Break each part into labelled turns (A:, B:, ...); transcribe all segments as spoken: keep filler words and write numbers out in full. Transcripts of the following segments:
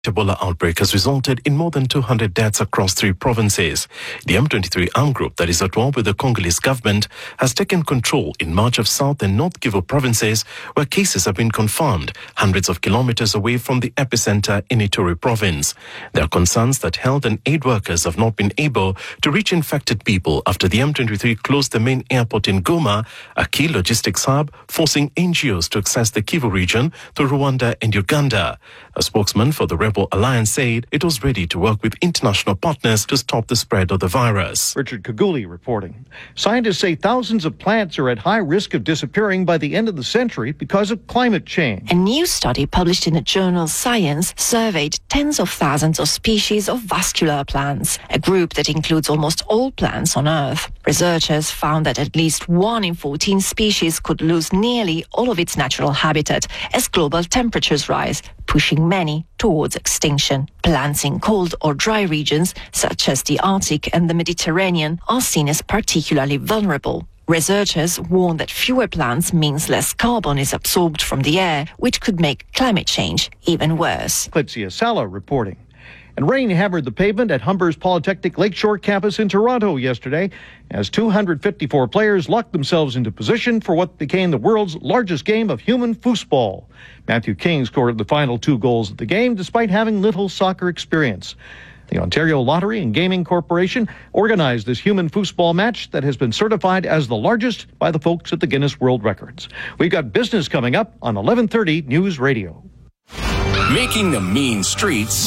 A: Ebola outbreak has resulted in more than two hundred deaths across three provinces. The M twenty-three armed group that is at war with the Congolese government has taken control in much of South and North Kivu provinces, where cases have been confirmed hundreds of kilometers away from the epicenter in Ituri province. There are concerns that health and aid workers have not been able to reach infected people after the M twenty-three closed the main airport in Goma, a key logistics hub, forcing N G Os to access the Kivu region through Rwanda and Uganda. A spokesman for the Rebel Alliance said it was ready to work with international partners to stop the spread of the virus.
B: Richard Kaguli reporting. Scientists say thousands of plants are at high risk of disappearing by the end of the century because of climate change.
C: A new study published in the journal Science surveyed tens of thousands of species of vascular plants, a group that includes almost all plants on Earth. Researchers found that at least one in fourteen species could lose nearly all of its natural habitat as global temperatures rise, pushing many towards extinction. Plants in cold or dry regions, such as the Arctic and the Mediterranean, are seen as particularly vulnerable. Researchers warn that fewer plants means less carbon is absorbed from the air, which could make climate change even worse.
B: Clitzia Sala reporting. And rain hammered the pavement at Humber's Polytechnic Lakeshore campus in Toronto yesterday as two hundred fifty-four players locked themselves into position for what became the world's largest game of human foosball. Matthew King scored the final two goals of the game despite having little soccer experience. The Ontario Lottery and Gaming Corporation organized this human foosball match that has been certified as the largest by the folks at the Guinness World Records. We've got business coming up on eleven thirty News Radio.
D: Making the mean streets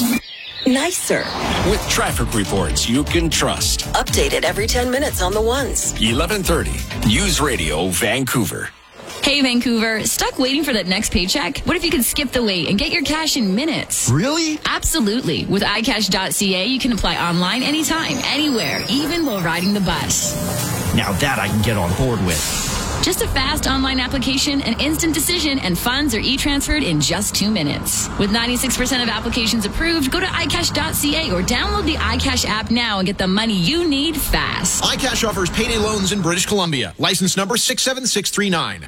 E: nicer
D: with traffic reports you can trust.
E: Updated every ten minutes on the ones.
D: eleven thirty News Radio Vancouver.
F: Hey, Vancouver, stuck waiting for that next paycheck? What if you could skip the wait and get your cash in minutes?
D: Really?
F: Absolutely. With i cash dot c a, you can apply online anytime, anywhere, even while riding the bus.
G: Now that I can get on board with.
F: Just a fast online application, an instant decision, and funds are e-transferred in just two minutes. With ninety-six percent of applications approved, go to i cash dot c a or download the iCash app now and get the money you need fast.
H: iCash offers payday loans in British Columbia. License number six seven six three nine.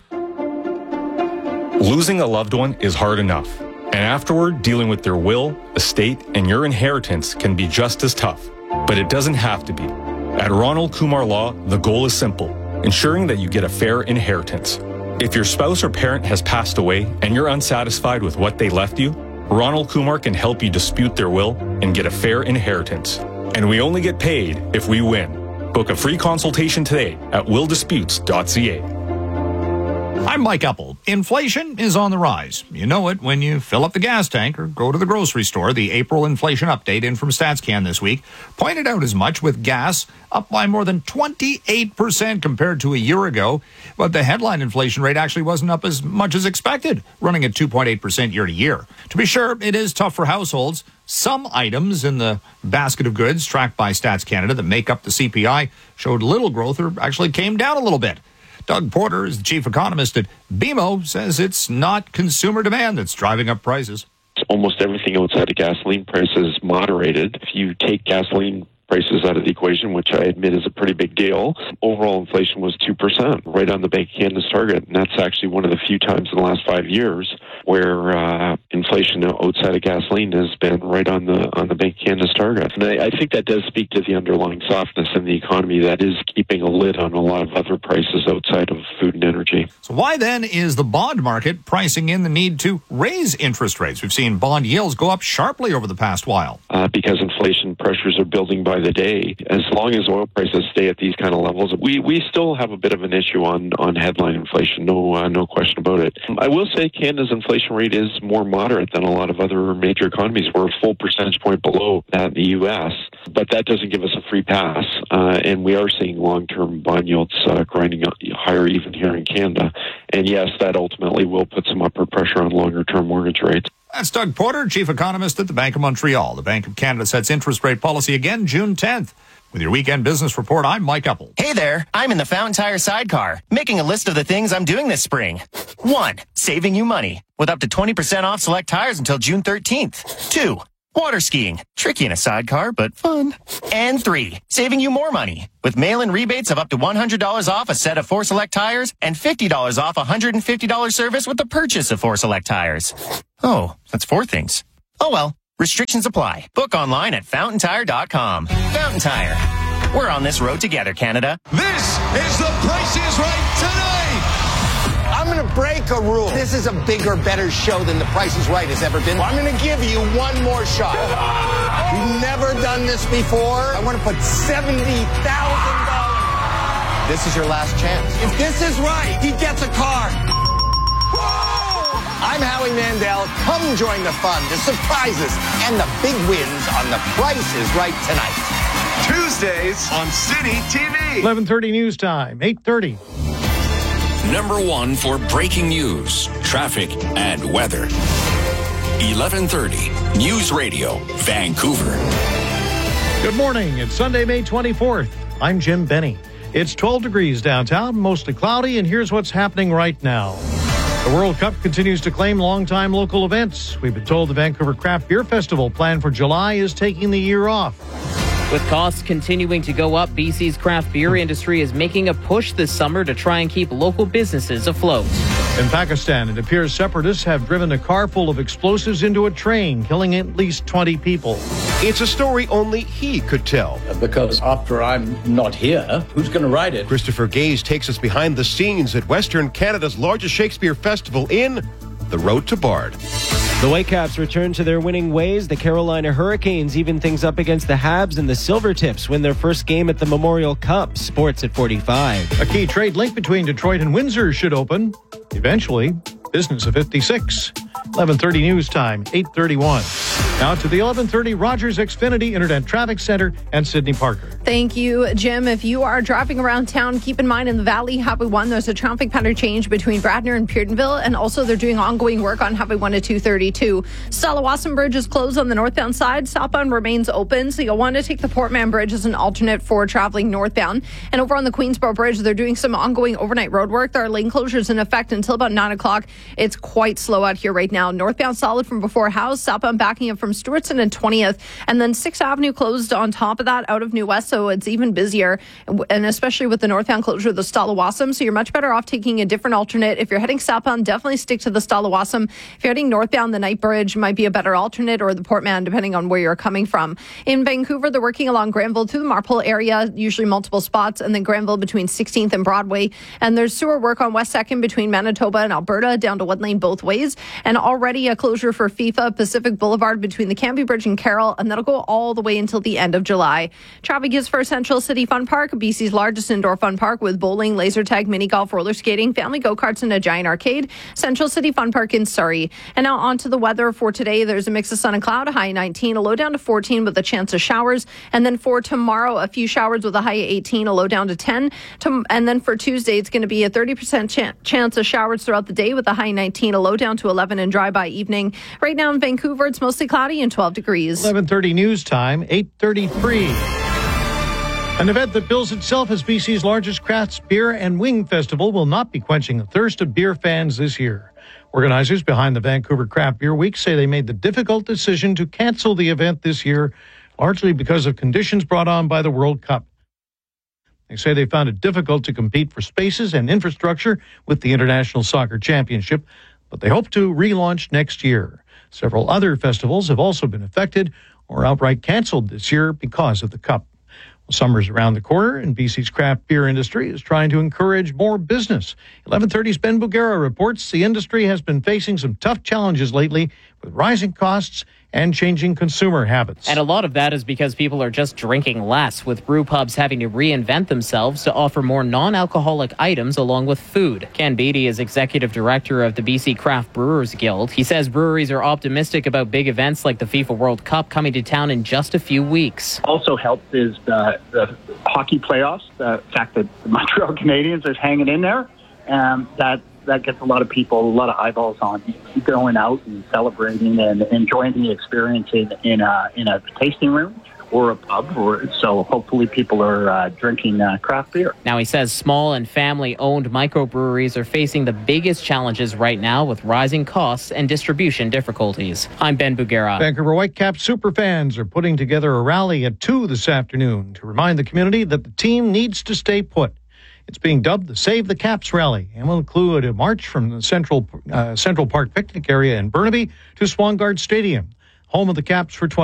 I: Losing a loved one is hard enough, and afterward, dealing with their will, estate, and your inheritance can be just as tough. But it doesn't have to be. At Ronald Kumar Law, the goal is simple: ensuring that you get a fair inheritance. If your spouse or parent has passed away and you're unsatisfied with what they left you, Ronald Kumar can help you dispute their will and get a fair inheritance. And we only get paid if we win. Book a free consultation today at will disputes dot c a.
J: I'm Mike Uppel. Inflation is on the rise. You know it when you fill up the gas tank or go to the grocery store. The April inflation update in from StatsCan this week pointed out as much, with gas up by more than twenty-eight percent compared to a year ago. But the headline inflation rate actually wasn't up as much as expected, running at two point eight percent year to year. To be sure, it is tough for households. Some items in the basket of goods tracked by Stats Canada that make up the C P I showed little growth or actually came down a little bit. Doug Porter is the chief economist at B M O, says it's not consumer demand that's driving up prices.
K: Almost everything outside of gasoline prices moderated. If you take gasoline prices out of the equation, which I admit is a pretty big deal, overall inflation was two percent, right on the Bank of Canada's target. And that's actually one of the few times in the last five years where uh, inflation outside of gasoline has been right on the on the Bank of Canada's target. And I, I think that does speak to the underlying softness in the economy that is keeping a lid on a lot of other prices outside of food and energy.
J: So why then is the bond market pricing in the need to raise interest rates? We've seen bond yields go up sharply over the past while.
K: Uh, because inflation pressures are building by the day. As long as oil prices stay at these kind of levels, we, we still have a bit of an issue on, on headline inflation, no uh, no question about it. I will say Canada's inflation rate is more moderate than a lot of other major economies. We're a full percentage point below that in the U S, but that doesn't give us a free pass, uh, and we are seeing long-term bond yields uh, grinding higher even here in Canada. And yes, that ultimately will put some upward pressure on longer-term mortgage rates.
J: That's Doug Porter, chief economist at the Bank of Montreal. The Bank of Canada sets interest rate policy again June tenth. With your weekend business report, I'm Mike Uppel.
L: Hey there, I'm in the Fountain Tire sidecar, making a list of the things I'm doing this spring. One, saving you money, with up to twenty percent off select tires until June thirteenth. Two, water skiing, tricky in a sidecar, but fun. And three, saving you more money, with mail-in rebates of up to one hundred dollars off a set of four select tires and fifty dollars off a one hundred fifty dollars service with the purchase of four select tires. Oh, that's four things. Oh well, Restrictions apply. Book online at fountain tire dot com. Fountain Tire. We're on this road together, Canada.
M: This is The Price is Right tonight. I'm going to break a rule. This is a bigger, better show than The Price is Right has ever been. I'm going to give you one more shot. You've never done this before. I want to put seventy thousand dollars. This is your last chance. If this is right, he gets a car. I'm Howie Mandel. Come join the fun, the surprises, and the big wins on The Price is Right tonight. Tuesdays on City T V.
B: eleven thirty news time, eight thirty.
D: Number one for breaking news, traffic, and weather. eleven thirty News Radio, Vancouver.
B: Good morning. It's Sunday, May twenty-fourth. I'm Jim Benny. It's twelve degrees downtown, mostly cloudy, and here's what's happening right now. The World Cup continues to claim longtime local events. We've been told the Vancouver Craft Beer Festival planned for July is taking the year off.
N: With costs continuing to go up, B C's craft beer industry is making a push this summer to try and keep local businesses afloat.
B: In Pakistan, it appears separatists have driven a car full of explosives into a train, killing at least twenty people.
O: It's a story only he could tell.
P: Because after I'm not here, who's going to write it?
O: Christopher Gaze takes us behind the scenes at Western Canada's largest Shakespeare festival in The Road to Bard.
Q: The Whitecaps return to their winning ways. The Carolina Hurricanes even things up against the Habs, and the Silvertips win their first game at the Memorial Cup. Sports at forty-five.
B: A key trade link between Detroit and Windsor should open eventually. Business of fifty-six. eleven thirty news time, eight thirty-one. Now to the eleven thirty Rogers Xfinity Internet Traffic Center and Sydney Parker.
R: Thank you, Jim. If you are driving around town, keep in mind in the Valley, Highway one, there's a traffic pattern change between Bradner and Peardenville, and also they're doing ongoing work on Highway one to two thirty-two. Stalawasan Bridge is closed on the northbound side. Southbound remains open, so you'll want to take the Portman Bridge as an alternate for traveling northbound. And over on the Queensboro Bridge, they're doing some ongoing overnight road work. There are lane closures in effect until about nine o'clock. It's quite slow out here right now. Northbound solid from before House, southbound backing up from Stewartson and twentieth, and then sixth Avenue closed on top of that out of New West, so it's even busier, and especially with the northbound closure of the Stalawasan. So you're much better off taking a different alternate. If you're heading southbound, definitely stick to the Stalawasan. If you're heading northbound, the Night Bridge might be a better alternate, or the Portman, depending on where you're coming from. In Vancouver, they're working along Granville through the Marpole area, usually multiple spots, and then Granville between sixteenth and Broadway. And there's sewer work on West second between Manitoba and Alberta, down to one lane both ways. And already a closure for FIFA Pacific Boulevard between the Canby Bridge and Carroll, and that'll go all the way until the end of July. Traffic is for Central City Fun Park, B C's largest indoor fun park with bowling, laser tag, mini golf, roller skating, family go-karts, and a giant arcade. Central City Fun Park in Surrey. And now on to the weather for today. There's a mix of sun and cloud, a high nineteen, a low down to fourteen with a chance of showers. And then for tomorrow, a few showers with a high of eighteen, a low down to ten. And then for Tuesday, it's going to be a thirty percent ch- chance of showers throughout the day with a high nineteen, a low down to eleven, and dry by evening. Right now in Vancouver, it's mostly cloudy and twelve degrees.
B: eleven thirty news time, eight thirty-three. An event that bills itself as B C's largest craft beer and wing festival will not be quenching the thirst of beer fans this year. Organizers behind the Vancouver Craft Beer Week say they made the difficult decision to cancel the event this year, largely because of conditions brought on by the World Cup. They say they found it difficult to compete for spaces and infrastructure with the International Soccer Championship, but they hope to relaunch next year. Several other festivals have also been affected or outright canceled this year because of the Cup. Well, summer's around the corner, and B C's craft beer industry is trying to encourage more business. eleven thirty's Ben Bugera reports the industry has been facing some tough challenges lately with rising costs and changing consumer habits.
N: And a lot of that is because people are just drinking less, with brew pubs having to reinvent themselves to offer more non-alcoholic items along with food. Ken Beatty is executive director of the B C Craft Brewers Guild. He says breweries are optimistic about big events like the FIFA World Cup coming to town in just a few weeks.
S: Also helped is the, the hockey playoffs, the fact that the Montreal Canadiens are hanging in there. Um, that that gets a lot of people, a lot of eyeballs on going out and celebrating and enjoying the experience in, in, a, in a tasting room or a pub. Or, so hopefully people are uh, drinking uh, craft beer.
N: Now, he says small and family-owned microbreweries are facing the biggest challenges right now with rising costs and distribution difficulties. I'm Ben Bugera.
B: Vancouver Whitecaps superfans are putting together a rally at two this afternoon to remind the community that the team needs to stay put. It's being dubbed the Save the Caps Rally and will include a march from the Central uh, Central Park picnic area in Burnaby to Swangard Stadium. home of the Caps for twenty